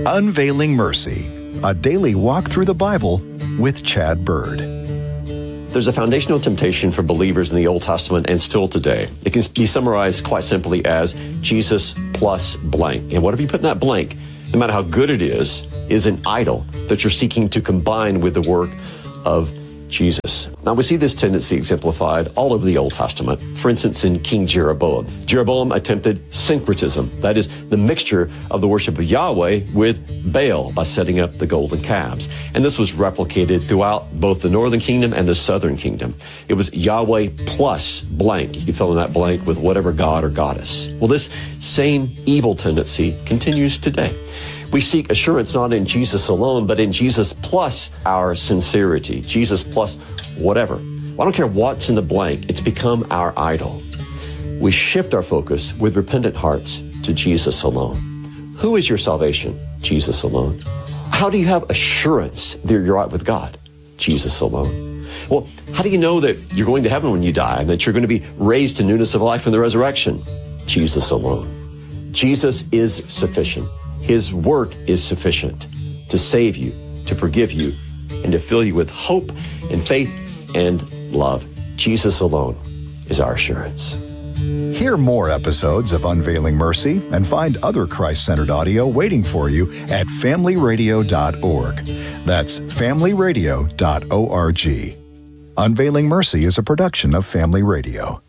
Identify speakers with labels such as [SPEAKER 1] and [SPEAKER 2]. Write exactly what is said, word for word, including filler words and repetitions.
[SPEAKER 1] Unveiling Mercy, a daily walk through the Bible with Chad Bird.
[SPEAKER 2] There's a foundational temptation for believers in the Old Testament and still today. It can be summarized quite simply as Jesus plus blank. And whatever you put in that blank, no matter how good it is, is an idol that you're seeking to combine with the work of Jesus. Now, we see this tendency exemplified all over the Old Testament. For instance, in King Jeroboam. Jeroboam attempted syncretism, that is, the mixture of the worship of Yahweh with Baal by setting up the golden calves. And this was replicated throughout both the northern kingdom and the southern kingdom. It was Yahweh plus blank. You can fill in that blank with whatever god or goddess. Well, this same evil tendency continues today. We seek assurance not in Jesus alone, but in Jesus plus our sincerity, Jesus plus whatever. Well, I don't care what's in the blank, it's become our idol. We shift our focus with repentant hearts to Jesus alone. Who is your salvation? Jesus alone. How do you have assurance that you're right with God? Jesus alone. Well, how do you know that you're going to heaven when you die and that you're going to be raised to newness of life in the resurrection? Jesus alone. Jesus is sufficient. His work is sufficient to save you, to forgive you, and to fill you with hope and faith and love. Jesus alone is our assurance.
[SPEAKER 1] Hear more episodes of Unveiling Mercy and find other Christ-centered audio waiting for you at family radio dot org. That's family radio dot org. Unveiling Mercy is a production of Family Radio.